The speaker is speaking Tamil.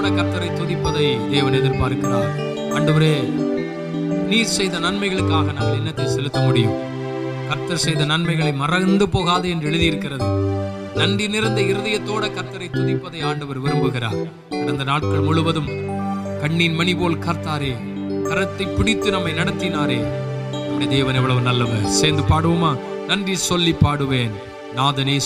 இருதயத்தோட கர்த்தரை துதிப்பதை தேவன் எதிர்பார்க்கிறார். ஆண்டவரே, நீர் செய்த நன்மைகளுக்காக நாங்கள் என்னத்தை செலுத்த முடியும்? கர்த்தர் செய்த நன்மைகளை மறந்து போகாது என்று எழுதியிருக்கிறது. நன்றி நிறைந்த இருதயத்தோட கர்த்தரை துதிப்பதை ஆண்டவர் விரும்புகிறார். கடந்த நாட்கள் முழுவதும் கண்ணின் மணி போல் கர்த்தாரே கரத்தை பிடித்து நம்மை நடத்தினாரே. நம்முடைய தேவன் எவ்வளவு நல்லவர். சேர்ந்து பாடுவோமா? நன்றி சொல்லி பாடுவேன். நாதனே